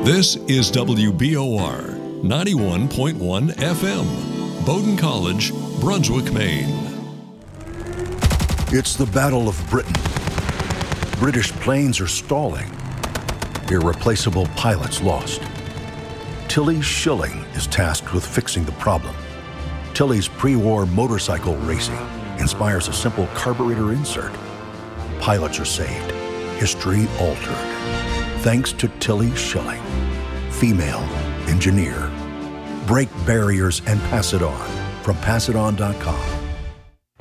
This is WBOR 91.1 FM, Bowdoin College, Brunswick, Maine. It's the Battle of Britain. British planes are stalling. Irreplaceable pilots lost. Tilly Schilling is tasked with fixing the problem. Tilly's pre-war motorcycle racing inspires a simple carburetor insert. Pilots are saved. History altered. Thanks to Tilly Schilling, female engineer. Break barriers and pass it on from passiton.com.